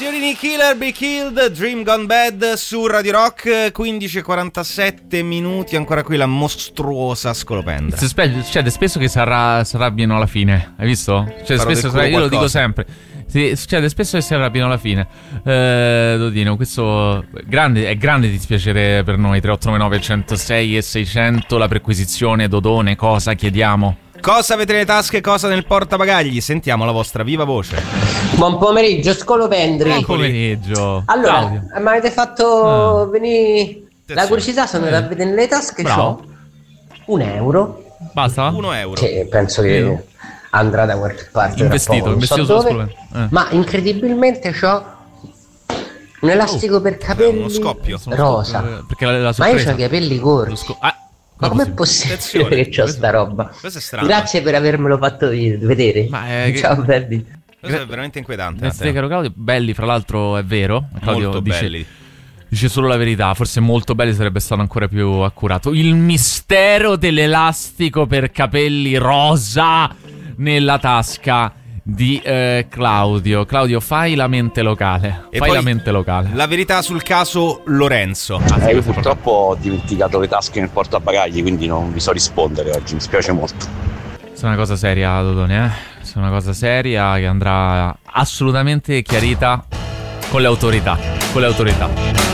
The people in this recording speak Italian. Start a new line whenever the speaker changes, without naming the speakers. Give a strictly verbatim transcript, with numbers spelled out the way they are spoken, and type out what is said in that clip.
Serial Killer Be Killed, Dream Gone Bad su Radio Rock, quindici e quarantasette minuti, ancora qui la mostruosa scolopendra.
Succede spesso che si arrabbiano alla fine, hai visto? Cioè, spesso, io qualcosa. Lo dico sempre. Sì, succede spesso che si arrabbiano alla fine. Eh, Dodino, questo grande, è grande dispiacere per noi. Tre otto nove nove uno zero sei e seicento, la perquisizione, Dodone, cosa chiediamo?
Cosa avete nelle tasche, cosa nel portabagagli? Sentiamo la vostra viva voce.
Buon pomeriggio, scolopendri.
Buon pomeriggio.
Allora,
Claudio.
mi avete fatto
ah.
venire la curiosità, sono andato a vedere nelle tasche. C'ho un euro.
Basta?
Uno euro.
Che penso che
Io.
andrà da qualche parte.
Investito,
poco,
investito
so
sulla
dove,
eh.
Ma incredibilmente c'ho un elastico
oh.
per capelli.
Uno scoppio.
Rosa.
Scoppio, perché la, la
ma io ho i capelli corti. Sco- ah. Ma com'è possibile Attenzione, che c'ho sta roba?
Questo è strano.
Grazie per avermelo fatto vedere.
Ma è
Ciao
che...
belli.
Questo è veramente inquietante.
Grazie caro Claudio. Belli, fra l'altro è vero. Claudio
molto
dice,
belli.
Dice solo la verità. Forse molto belli sarebbe stato ancora più accurato. Il mistero dell'elastico per capelli rosa nella tasca di eh, Claudio. Claudio, fai la mente locale.
E
fai
poi
la mente locale.
La verità sul caso Lorenzo.
Ah, sì, eh, io purtroppo ho dimenticato le tasche nel portabagagli, quindi non vi so rispondere oggi, mi spiace molto.
È una cosa seria, Dodone, eh? È una cosa seria che andrà assolutamente chiarita con le autorità. Con le autorità.